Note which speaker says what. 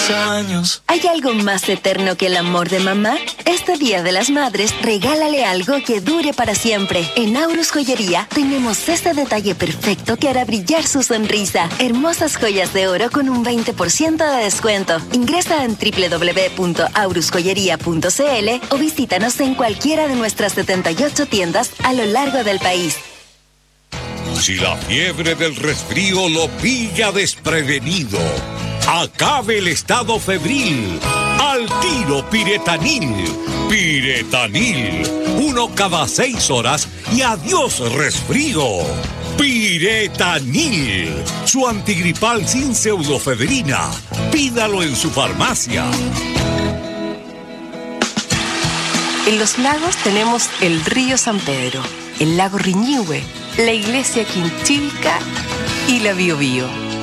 Speaker 1: años.
Speaker 2: ¿Hay algo más eterno que el amor de mamá? Este Día de las Madres, regálale algo que dure para siempre. En Aurus Joyería tenemos este detalle perfecto que hará brillar su sonrisa. Hermosas joyas de oro con un 20% de descuento. Ingresa en www.aurusjoyería.cl o visítanos en cualquiera de nuestras 78 tiendas a lo largo del país.
Speaker 3: Si la fiebre del resfrío lo pilla desprevenido, acabe el estado febril. Al tiro Piretanil. Piretanil. 1 cada 6 horas y adiós resfrío. Piretanil. Su antigripal sin pseudofedrina. Pídalo en su farmacia.
Speaker 4: En Los Lagos tenemos el río San Pedro, el lago Riñihue, la iglesia Quinchilca y la Biobío.